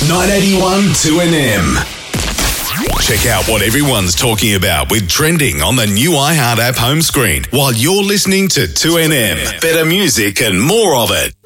981 2NM. Check out what everyone's talking about with Trending on the new iHeart app home screen while you're listening to 2NM. Better music and more of it.